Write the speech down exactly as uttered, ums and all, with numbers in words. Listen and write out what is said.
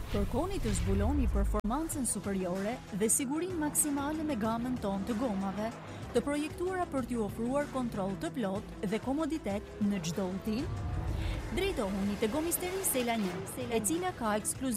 Kërkoni të zbuloni performancën superiore dhe sigurinë maksimale me gamën tonë të gomave, të projektuara për t'ju ofruar kontroll të plotë dhe komoditet në çdo udhtim. Drejtohuni te Gomisteri Sela një, e cila ka ekskluziv